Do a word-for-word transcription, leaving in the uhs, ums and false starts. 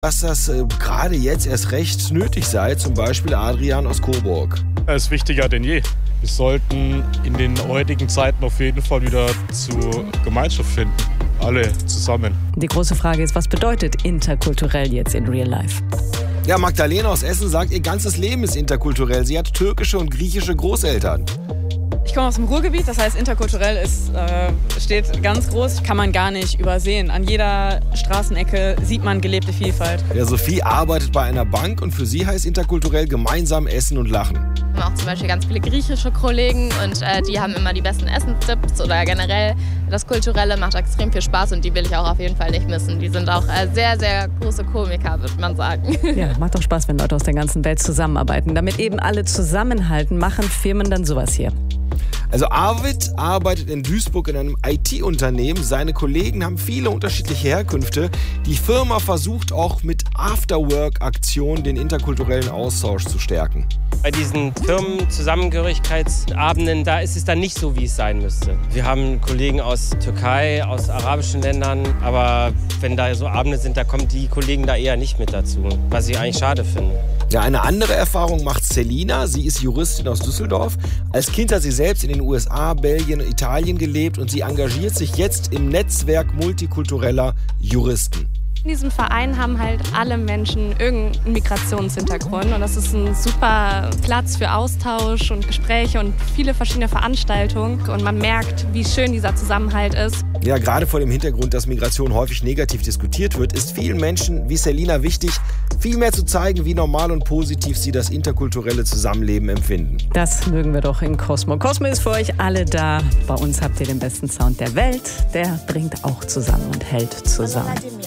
dass das äh, gerade jetzt erst recht nötig sei, zum Beispiel Adrian aus Coburg. Es ist wichtiger denn je. Wir sollten in den heutigen Zeiten auf jeden Fall wieder zur Gemeinschaft finden. Alle zusammen. Die große Frage ist, was bedeutet interkulturell jetzt in real life? Ja, Magdalena aus Essen sagt, ihr ganzes Leben ist interkulturell. Sie hat türkische und griechische Großeltern. Ich komme aus dem Ruhrgebiet, das heißt interkulturell ist, äh, steht ganz groß, kann man gar nicht übersehen. An jeder Straßenecke sieht man gelebte Vielfalt. Ja, Sophie arbeitet bei einer Bank und für sie heißt interkulturell gemeinsam essen und lachen. Wir haben auch zum Beispiel ganz viele griechische Kollegen und äh, die haben immer die besten Essenstipps oder generell das Kulturelle macht extrem viel Spaß und die will ich auch auf jeden Fall nicht missen. Die sind auch äh, sehr, sehr große Komiker, würde man sagen. Ja, macht doch Spaß, wenn Leute aus der ganzen Welt zusammenarbeiten. Damit eben alle zusammenhalten, machen Firmen dann sowas hier. Also Arvid arbeitet in Duisburg in einem I T-Unternehmen. Seine Kollegen haben viele unterschiedliche Herkünfte. Die Firma versucht auch mit Afterwork-Aktionen den interkulturellen Austausch zu stärken. Bei diesen Firmen-Zusammengehörigkeitsabenden, da ist es dann nicht so, wie es sein müsste. Wir haben Kollegen aus Türkei, aus arabischen Ländern, aber wenn da so Abende sind, da kommen die Kollegen da eher nicht mit dazu, was ich eigentlich schade finde. Ja, eine andere Erfahrung macht Selina. Sie ist Juristin aus Düsseldorf. Als Kind hat sie selbst in den U S A, Belgien und Italien gelebt und sie engagiert sich jetzt im Netzwerk multikultureller Juristen. In diesem Verein haben halt alle Menschen irgendeinen Migrationshintergrund und das ist ein super Platz für Austausch und Gespräche und viele verschiedene Veranstaltungen und man merkt, wie schön dieser Zusammenhalt ist. Ja, gerade vor dem Hintergrund, dass Migration häufig negativ diskutiert wird, ist vielen Menschen wie Selina wichtig, viel mehr zu zeigen, wie normal und positiv sie das interkulturelle Zusammenleben empfinden. Das mögen wir doch in Cosmo. Cosmo ist für euch alle da. Bei uns habt ihr den besten Sound der Welt. Der bringt auch zusammen und hält zusammen.